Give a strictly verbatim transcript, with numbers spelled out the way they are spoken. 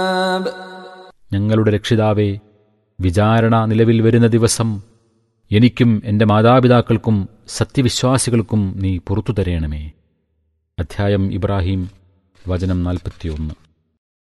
ഞങ്ങളുടെ രക്ഷിതാവേ, വിചാരണ നിലവിൽ വരുന്ന ദിവസം എനിക്കും എൻ്റെ മാതാപിതാക്കൾക്കും സത്യവിശ്വാസികൾക്കും നീ പുറത്തു തരേണമേ. അധ്യായം ഇബ്രാഹിം, വചനം നാൽപ്പത്തിയൊന്ന്.